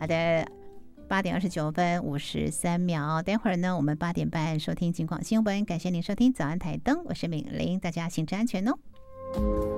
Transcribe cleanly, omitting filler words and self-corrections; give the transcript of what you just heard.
的8:29:53，待会儿呢，我们8点半收听警广新闻。感谢您收听早安台灯，我是敏玲，大家行车安全哦。